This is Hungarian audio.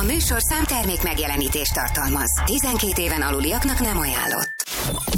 műsor számtermék megjelenítést tartalmaz. 12 éven aluliaknak nem ajánlott.